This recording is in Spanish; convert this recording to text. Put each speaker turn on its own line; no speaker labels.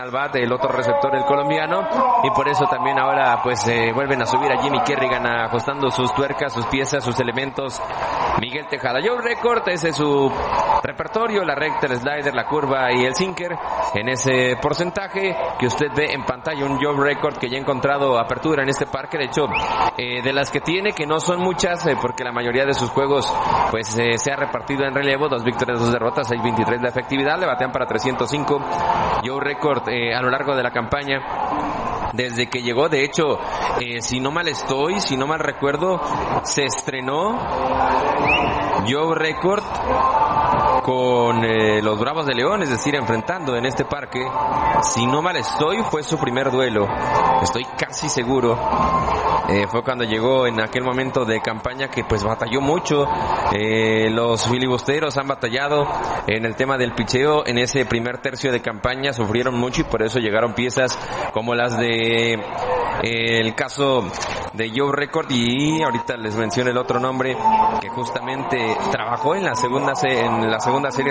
al bat el otro receptor, el colombiano, y por eso también ahora pues vuelven a subir a Jimmy Kerrigan, ajustando sus tuercas, sus piezas, sus elementos. Miguel Tejada, Joe Record, ese es su repertorio, la recta, el slider, la curva y el sinker, en ese porcentaje que usted ve en pantalla. Un Joe Record que ya ha encontrado apertura en este parque, de hecho, de las que tiene, que no son muchas, porque la mayoría de sus juegos pues se ha repartido en relevo, 2 victorias, 2 derrotas, 6.23 la efectividad, le batean para 305. Joe Record a lo largo de la campaña, desde que llegó, de hecho, si no mal recuerdo, se estrenó Joe Record con los Bravos de León, es decir, enfrentando en este parque, si no mal fue su primer duelo, estoy casi seguro. Fue cuando llegó en aquel momento de campaña que pues batalló mucho. Los filibusteros han batallado en el tema del picheo en ese primer tercio de campaña, sufrieron mucho y por eso llegaron piezas como las de el caso de Joe Record, y ahorita les menciono el otro nombre que justamente trabajó en la segunda serie